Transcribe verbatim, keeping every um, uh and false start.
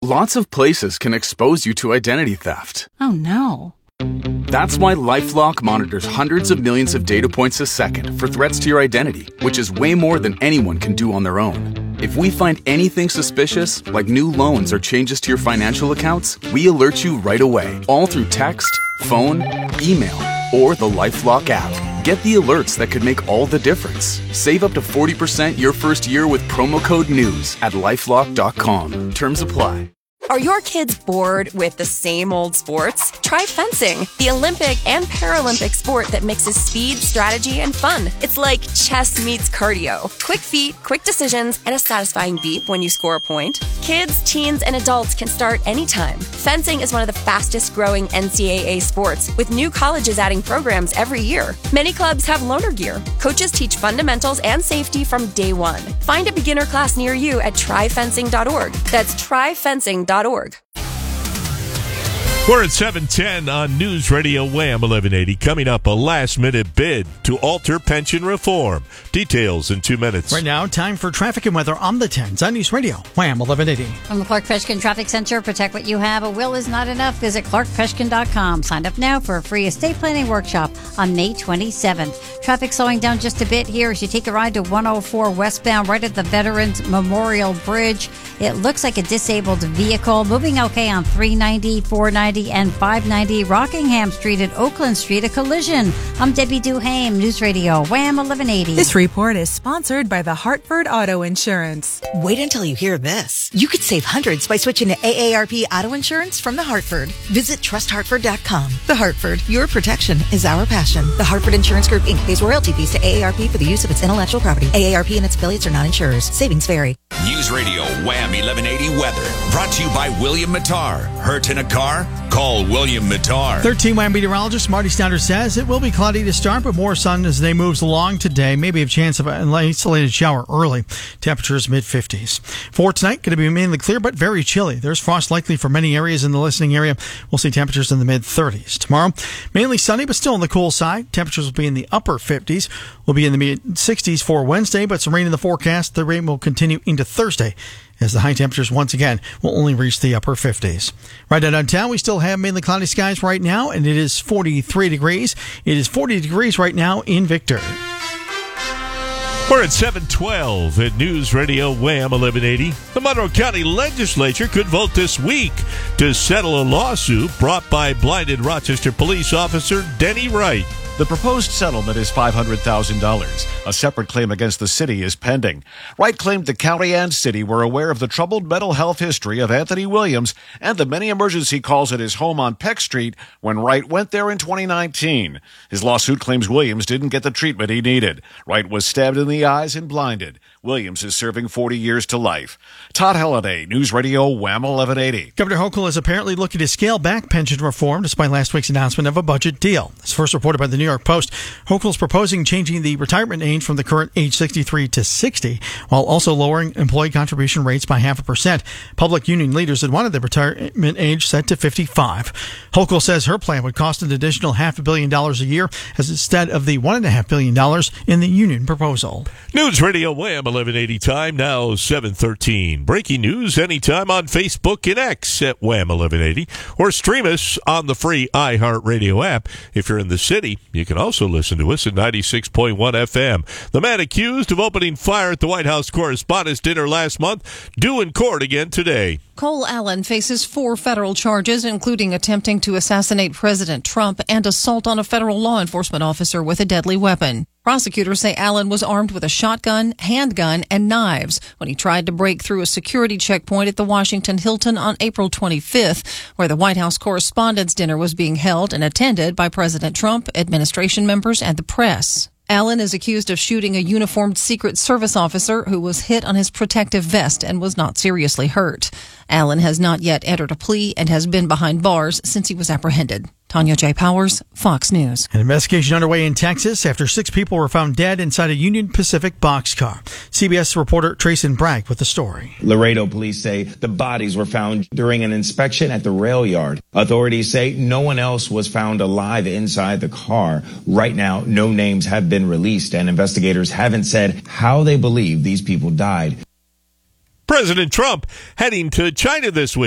Lots of places can expose you to identity theft. Oh, no. That's why LifeLock monitors hundreds of millions of data points a second for threats to your identity, which is way more than anyone can do on their own. If we find anything suspicious, like new loans or changes to your financial accounts, we alert you right away, all through text, phone, email, or the LifeLock app. Get the alerts that could make all the difference. Save up to forty percent your first year with promo code NEWS at lifelock dot com. Terms apply. Are your kids bored with the same old sports? Try fencing, the Olympic and Paralympic sport that mixes speed, strategy, and fun. It's like chess meets cardio. Quick feet, quick decisions, and a satisfying beep when you score a point. Kids, teens, and adults can start anytime. Fencing is one of the fastest growing N C double A sports, with new colleges adding programs every year. Many clubs have loaner gear. Coaches teach fundamentals and safety from day one. Find a beginner class near you at try fencing dot org. That's try fencing dot org. We're at seven ten on News Radio Wham eleven eighty. Coming up, a last-minute bid to alter pension reform. Details in two minutes. Right now, time for traffic and weather on the tens on News Radio Wham eleven eighty. From the Clark Peshkin Traffic Center, protect what you have. A will is not enough. Visit clark peshkin dot com. Sign up now for a free estate planning workshop on May twenty-seventh. Traffic slowing down just a bit here as you take a ride to one oh four westbound right at the Veterans Memorial Bridge. It looks like a disabled vehicle. Moving okay on three ninety, four ninety, and five ninety Rockingham Street at Oakland Street. A collision. I'm Debbie Duhame, News Radio Wham eleven eighty. This report is sponsored by the Hartford Auto Insurance. Wait until you hear this. You could save hundreds by switching to A A R P Auto Insurance from the Hartford. Visit trust hartford dot com. The Hartford, your protection is our passion. The Hartford Insurance Group, Incorporated pays royalty fees to A A R P for the use of its intellectual property. A A R P and its affiliates are not insurers. Savings vary. News Radio Wham eleven eighty weather. Brought to you by William Mattar. Hurt in a car? Call William Mattar. thirteen Wham meteorologist Marty Stouter says it will be cloudy to start, but more sun as the day moves along today. Maybe a chance of an isolated shower early. Temperatures mid fifties. For tonight, going to be mainly clear, but very chilly. There's frost likely for many areas in the listening area. We'll see temperatures in the mid thirties. Tomorrow, mainly sunny, but still on the cool side. Temperatures will be in the upper fifties. We'll be in the mid sixties for Wednesday, but some rain in the forecast. The rain will continue into Thursday, as the high temperatures once again will only reach the upper fifties. Right now downtown, we still have mainly cloudy skies right now, and it is forty-three degrees. It is forty degrees right now in Victor. We're at seven twelve at News Radio Wham eleven eighty. The Monroe County Legislature could vote this week to settle a lawsuit brought by blinded Rochester police officer Denny Wright. The proposed settlement is five hundred thousand dollars. A separate claim against the city is pending. Wright claimed the county and city were aware of the troubled mental health history of Anthony Williams and the many emergency calls at his home on Peck Street when Wright went there in twenty nineteen. His lawsuit claims Williams didn't get the treatment he needed. Wright was stabbed in the eyes and blinded. Williams is serving forty years to life. Todd Halliday, News Radio Wham eleven eighty. Governor Hochul is apparently looking to scale back pension reform despite last week's announcement of a budget deal. As first reported by the New York Post, Hochul is proposing changing the retirement age from the current age sixty-three to sixty, while also lowering employee contribution rates by half a percent. Public union leaders had wanted the retirement age set to fifty-five. Hochul says her plan would cost an additional half a billion dollars a year as instead of the one and a half billion dollars in the union proposal. News Radio Wham eleven eighty time now seven thirteen. Breaking news anytime on Facebook and X at Wham eleven eighty, or stream us on the free iHeartRadio app. If you're in the city, you can also listen to us at ninety-six point one F M. The man accused of opening fire at the White House Correspondents' Dinner last month due in court again today. Cole Allen faces four federal charges, including attempting to assassinate President Trump and assault on a federal law enforcement officer with a deadly weapon. Prosecutors say Allen was armed with a shotgun, handgun, and knives when he tried to break through a security checkpoint at the Washington Hilton on April twenty-fifth, where the White House Correspondents' Dinner was being held and attended by President Trump, administration members, and the press. Allen is accused of shooting a uniformed Secret Service officer who was hit on his protective vest and was not seriously hurt. Allen has not yet entered a plea and has been behind bars since he was apprehended. Tanya J. Powers, Fox News. An investigation underway in Texas after six people were found dead inside a Union Pacific boxcar. C B S reporter Trayson Bragg with the story. Laredo police say the bodies were found during an inspection at the rail yard. Authorities say no one else was found alive inside the car. Right now, no names have been released, and investigators haven't said how they believe these people died. President Trump heading to China this week.